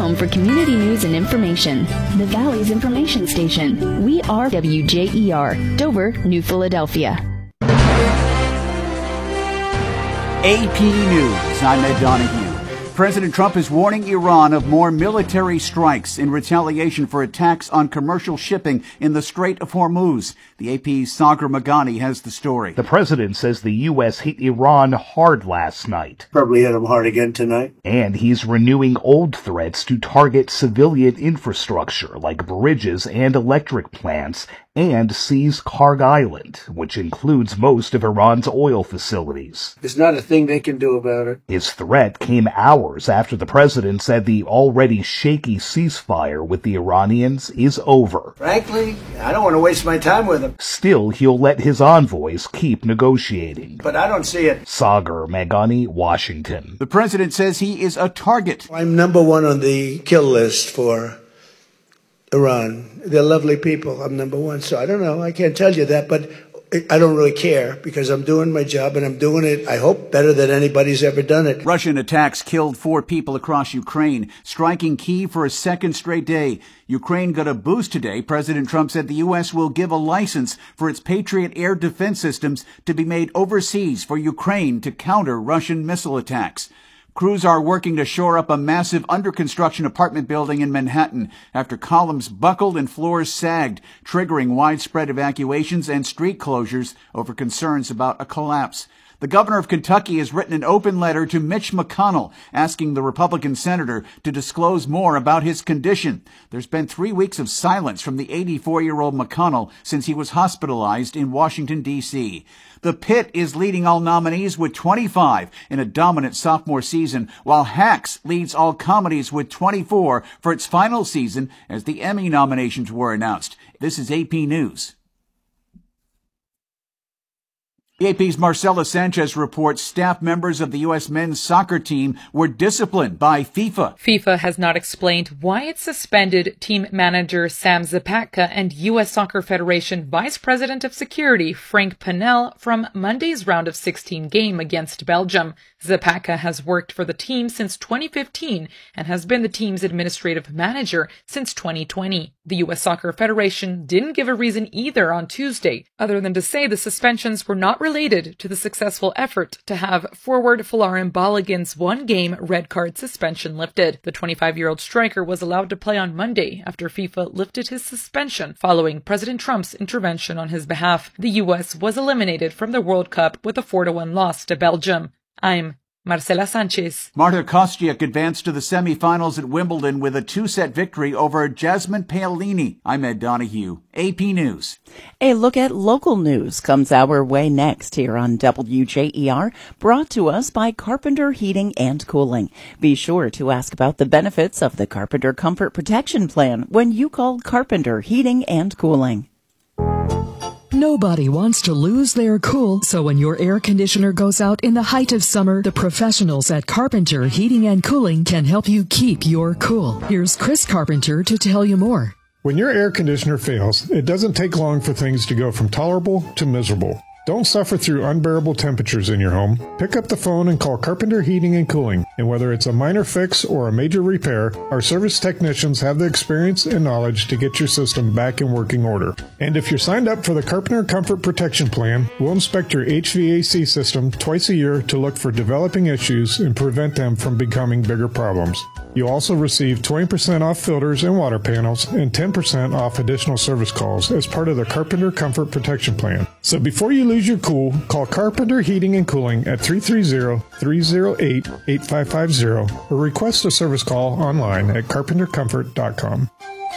home for community news and information. The Valley's information station. We are WJER, Dover, New Philadelphia. AP News, I'm Ed Donahue. President Trump is warning Iran of more military strikes in retaliation for attacks on commercial shipping in the Strait of Hormuz. The AP's Sagar Meghani has the story. The president says the U.S. hit Iran hard last night. Probably hit them hard again tonight. And he's renewing old threats to target civilian infrastructure like bridges and electric plants, and seize Karg Island, which includes most of Iran's oil facilities. There's not a thing they can do about it. His threat came hours after the president said the already shaky ceasefire with the Iranians is over. Frankly, I don't want to waste my time with them. Still, he'll let his envoys keep negotiating. But I don't see it. Sagar Meghani, Washington. The president says he is a target. I'm number one on the kill list for Iran. They're lovely people. I'm number one. So I don't know. I can't tell you that, but I don't really care because I'm doing my job and I'm doing it, I hope, better than anybody's ever done it. Russian attacks killed 4 people across Ukraine, striking Kyiv for a second straight day. Ukraine got a boost today. President Trump said the U.S. will give a license for its Patriot air defense systems to be made overseas for Ukraine to counter Russian missile attacks. Crews are working to shore up a massive under-construction apartment building in Manhattan after columns buckled and floors sagged, triggering widespread evacuations and street closures over concerns about a collapse. The governor of Kentucky has written an open letter to Mitch McConnell asking the Republican senator to disclose more about his condition. There's been 3 weeks of silence from the 84-year-old McConnell since he was hospitalized in Washington, D.C. The Pit is leading all nominees with 25 in a dominant sophomore season, while Hacks leads all comedies with 24 for its final season as the Emmy nominations were announced. This is AP News. The AP's Marcela Sanchez reports staff members of the U.S. men's soccer team were disciplined by FIFA. FIFA has not explained why it suspended team manager Sam Zapatka and U.S. Soccer Federation Vice President of Security Frank Pannell from Monday's round of 16 game against Belgium. Zapatka has worked for the team since 2015 and has been the team's administrative manager since 2020. The U.S. Soccer Federation didn't give a reason either on Tuesday, other than to say the suspensions were not related to the successful effort to have forward Folarin Balogun's one-game red card suspension lifted. The 25-year-old striker was allowed to play on Monday after FIFA lifted his suspension following President Trump's intervention on his behalf. The U.S. was eliminated from the World Cup with a 4-1 loss to Belgium. I'm Marcela Sanchez. Marta Kostyuk advanced to the semifinals at Wimbledon with a 2-set victory over Jasmine Paolini. I'm Ed Donahue, AP News. A look at local news comes our way next here on WJER, brought to us by Carpenter Heating and Cooling. Be sure to ask about the benefits of the Carpenter Comfort Protection Plan when you call Carpenter Heating and Cooling. Nobody wants to lose their cool, so when your air conditioner goes out in the height of summer, the professionals at Carpenter Heating and Cooling can help you keep your cool. Here's Chris Carpenter to tell you more. When your air conditioner fails, it doesn't take long for things to go from tolerable to miserable. Don't suffer through unbearable temperatures in your home. Pick up the phone and call Carpenter Heating and Cooling. And whether it's a minor fix or a major repair, our service technicians have the experience and knowledge to get your system back in working order. And if you're signed up for the Carpenter Comfort Protection Plan, we'll inspect your HVAC system twice a year to look for developing issues and prevent them from becoming bigger problems. You'll also receive 20% off filters and water panels and 10% off additional service calls as part of the Carpenter Comfort Protection Plan. So before you lose your cool, call Carpenter Heating and Cooling at 330-308-8550 or request a service call online at carpentercomfort.com.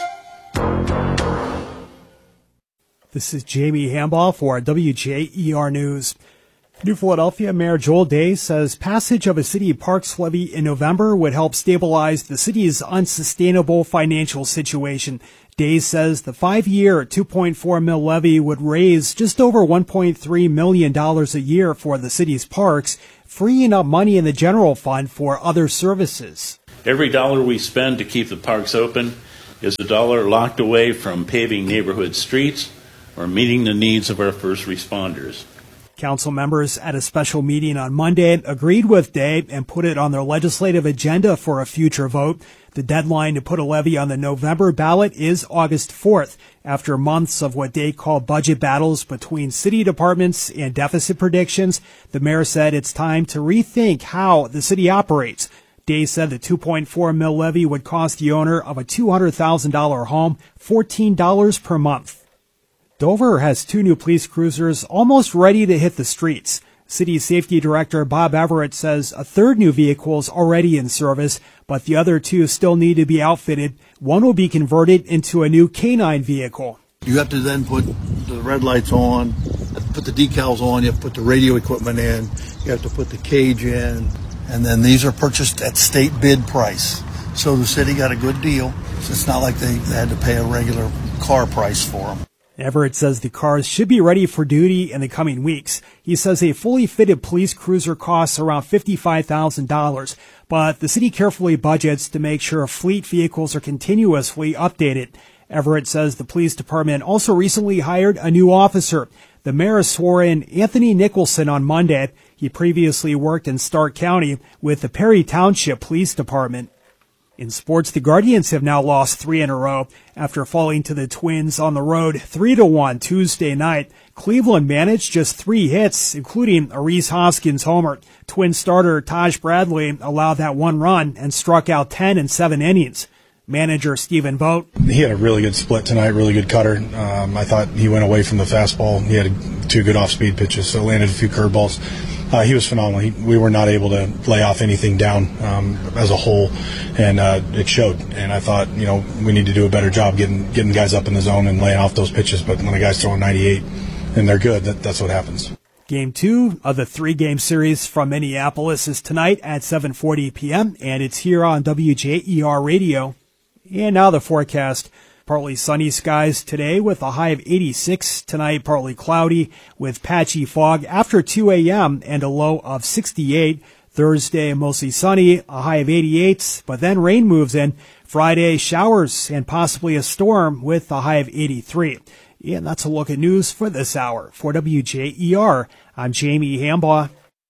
This is Jamie Hambaugh for WJER News. New Philadelphia Mayor Joel Day says passage of a city parks levy in November would help stabilize the city's unsustainable financial situation. Day says the 5-year $2.4 million levy would raise just over $1.3 million a year for the city's parks, freeing up money in the general fund for other services. Every dollar we spend to keep the parks open is a dollar locked away from paving neighborhood streets or meeting the needs of our first responders. Council members at a special meeting on Monday agreed with Day and put it on their legislative agenda for a future vote. The deadline to put a levy on the November ballot is August 4th, after months of what Day called budget battles between city departments and deficit predictions. The mayor said it's time to rethink how the city operates. Day said the $2.4 million levy would cost the owner of a $200,000 home $14 per month. Dover has 2 new police cruisers almost ready to hit the streets. City Safety Director Bob Everett says a third new vehicle is already in service, but the other 2 still need to be outfitted. One will be converted into a new K9 vehicle. You have to then put the red lights on, put the decals on, you have to put the radio equipment in, you have to put the cage in, and then these are purchased at state bid price. So the city got a good deal. So it's not like they had to pay a regular car price for them. Everett says the cars should be ready for duty in the coming weeks. He says a fully fitted police cruiser costs around $55,000, but the city carefully budgets to make sure fleet vehicles are continuously updated. Everett says the police department also recently hired a new officer. The mayor swore in Anthony Nicholson on Monday. He previously worked in Stark County with the Perry Township Police Department. In sports, the Guardians have now lost 3 in a row after falling to the Twins on the road 3-1 Tuesday night. Cleveland managed just 3 hits, including a Rhys Hoskins homer. Twin starter Taj Bradley allowed that 1 run and struck out 10 in 7 innings. Manager Stephen Vogt. He had a really good split tonight, really good cutter. I thought he went away from the fastball. He had 2 good off-speed pitches, so landed a few curveballs. He was phenomenal. We were not able to lay off anything down as a whole, and it showed. And I thought, we need to do a better job getting guys up in the zone and laying off those pitches. But when the guys throwing 98 and they're good, that's what happens. Game 2 of the 3-game series from Minneapolis is tonight at 7:40 p.m., and it's here on WJER Radio. And now the forecast. Partly sunny skies today with a high of 86. Tonight, partly cloudy with patchy fog after 2 a.m. and a low of 68. Thursday, mostly sunny, a high of 88, but then rain moves in. Friday, showers and possibly a storm with a high of 83. And that's a look at news for this hour. For WJER, I'm Jamie Hambaugh.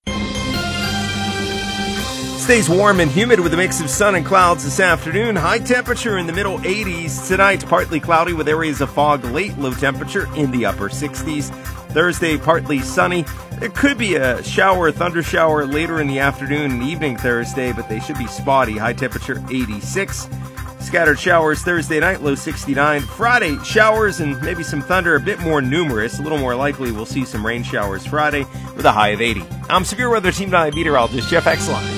Stays warm and humid with a mix of sun and clouds this afternoon. High temperature in the middle 80s. Tonight, partly cloudy with areas of fog late. Low temperature in the upper 60s. Thursday, partly sunny. There could be a shower, thunder shower later in the afternoon and evening Thursday, but they should be spotty. High temperature 86. Scattered showers Thursday night, low 69. Friday, showers and maybe some thunder, a bit more numerous. A little more likely we'll see some rain showers Friday with a high of 80. I'm Severe Weather Team 9 meteorologist Jeff Exline.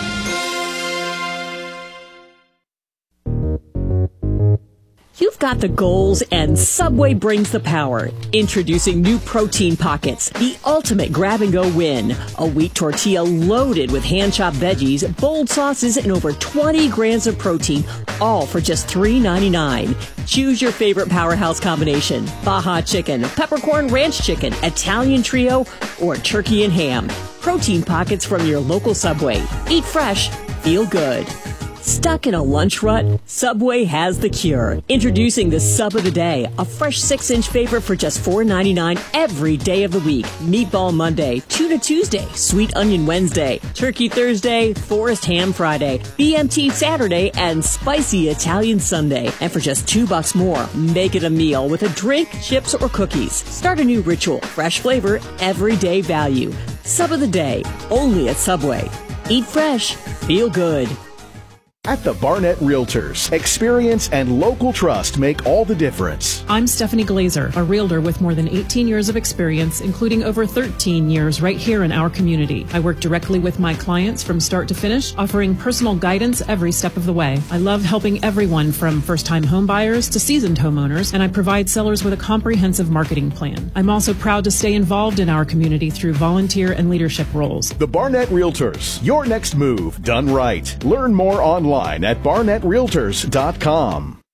You've got the goals and Subway brings the power. Introducing new Protein Pockets, the ultimate grab-and-go win. A wheat tortilla loaded with hand-chopped veggies, bold sauces, and over 20 grams of protein, all for just $3.99. Choose your favorite powerhouse combination. Baja chicken, peppercorn ranch chicken, Italian trio, or turkey and ham. Protein Pockets from your local Subway. Eat fresh, feel good. Stuck in a lunch rut? Subway has the cure. Introducing the Sub of the Day, a fresh 6-inch favorite for just $4.99 every day of the week. Meatball Monday, Tuna Tuesday, Sweet Onion Wednesday, Turkey Thursday, Forest Ham Friday, BMT Saturday, and Spicy Italian Sunday. And for just $2 more, make it a meal with a drink, chips, or cookies. Start a new ritual, fresh flavor, everyday value. Sub of the Day, only at Subway. Eat fresh, feel good. At the Barnett Realtors, experience and local trust make all the difference. I'm Stephanie Glazer, a realtor with more than 18 years of experience, including over 13 years right here in our community. I work directly with my clients from start to finish, offering personal guidance every step of the way. I love helping everyone from first-time home buyers to seasoned homeowners, and I provide sellers with a comprehensive marketing plan. I'm also proud to stay involved in our community through volunteer and leadership roles. The Barnett Realtors, your next move done right. Learn more online at barnettrealtors.com.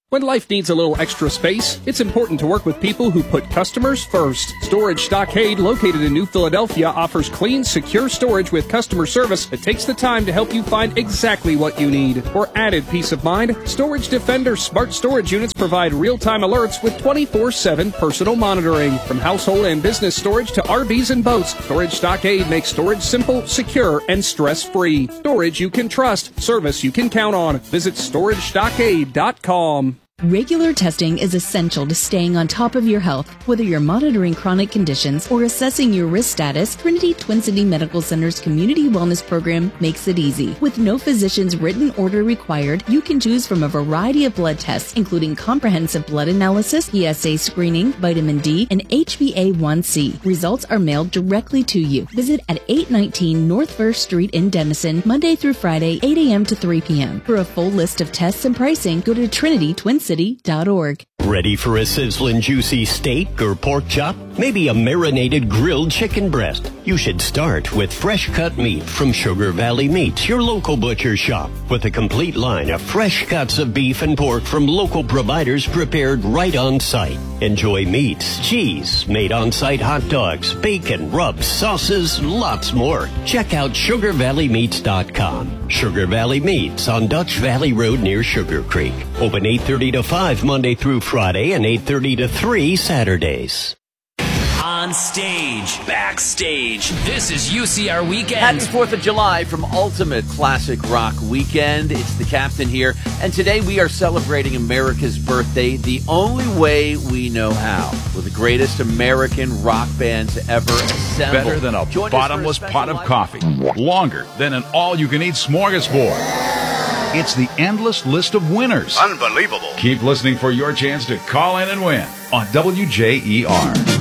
When life needs a little extra space, it's important to work with people who put customers first. Storage Stockade, located in New Philadelphia, offers clean, secure storage with customer service that takes the time to help you find exactly what you need. For added peace of mind, Storage Defender smart storage units provide real-time alerts with 24/7 personal monitoring. From household and business storage to RVs and boats, Storage Stockade makes storage simple, secure, and stress-free. Storage you can trust, service you can count on. Visit StorageStockade.com. Regular testing is essential to staying on top of your health. Whether you're monitoring chronic conditions or assessing your risk status, Trinity Twin City Medical Center's Community Wellness Program makes it easy. With no physician's written order required, you can choose from a variety of blood tests, including comprehensive blood analysis, PSA screening, vitamin D, and HbA1c. Results are mailed directly to you. Visit at 819 North First Street in Denison, Monday through Friday, 8 a.m. to 3 p.m. For a full list of tests and pricing, go to TrinityTwinCity.org. Ready for a sizzling juicy steak or pork chop? Maybe a marinated grilled chicken breast? You should start with fresh cut meat from Sugar Valley Meats, your local butcher shop. With a complete line of fresh cuts of beef and pork from local providers prepared right on site. Enjoy meats, cheese, made on site hot dogs, bacon, rubs, sauces, lots more. Check out SugarValleyMeats.com. Sugar Valley Meats on Dutch Valley Road near Sugar Creek. Open 8:30 to 5 Monday through Friday and 8:30 to 3 Saturdays. On stage, backstage. This is UCR Weekend. Happy 4th of July from Ultimate Classic Rock Weekend. It's the Captain here. And today we are celebrating America's birthday the only way we know how. With the greatest American rock bands ever assembled. Better than a bottomless pot of coffee. Longer than an all-you-can-eat smorgasbord. It's the endless list of winners. Unbelievable. Keep listening for your chance to call in and win on WJER.